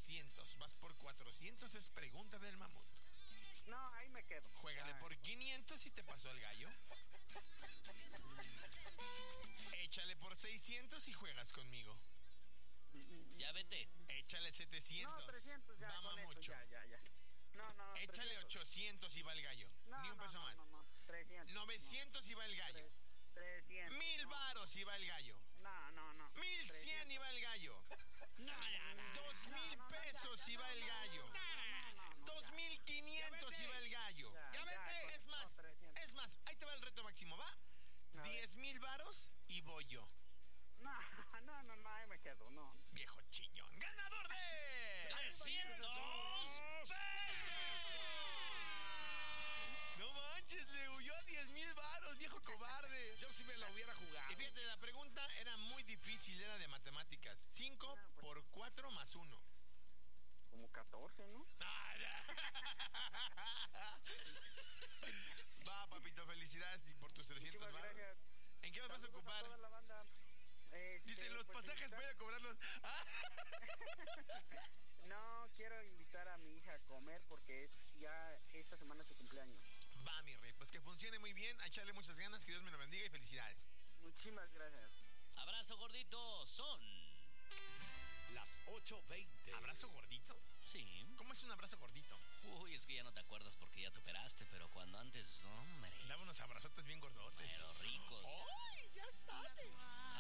300. Vas por 400, es pregunta del mamut. No, ahí me quedo. Juégale por 500 y te pasó el gallo. Échale por 600 y juegas conmigo. Ya vete. Échale 700. No, 300 ya. Va mucho. Ya. No. Échale 300. 800 y va el gallo. Ni un peso más. No, 300. 900 y va el gallo. 300. 1000 varos y va el gallo. No. 1100 y va el gallo. 2000 pesos y va el gallo. 2500 y va el gallo. Ya vete. Es más, ahí te va el reto máximo, ¿va? 10,000 varos y voy yo. No, ahí me quedo, no. Viejo chillón. ¡Ganador de 300 pesos! No manches, le huyó a 10,000 varos, viejo cobarde. Yo sí me la hubiera jugado. Y fíjate, la pregunta era muy difícil, era de matemáticas. 5 por 4 más 1. Como 14, ¿no? Va, papito, felicidades por tus 300 Muchísimas varos. gracias. ¿En qué los vas a Saludos ocupar? toda la banda. Dice, los pues, pasajes voy a cobrarlos. No, quiero invitar a mi hija a comer porque ya esta semana es su cumpleaños. Va, mi rey, pues que funcione muy bien, a echarle muchas ganas, que Dios me lo bendiga y felicidades. Muchísimas gracias. Abrazo gordito, son las 8:20. ¿Abrazo gordito? Sí. ¿Cómo es un abrazo gordito? Uy, es que ya no te acuerdas porque ya te operaste, pero cuando antes, hombre, Daba unos abrazotes bien gordotes. pero ricos. ¡Ay, ya está!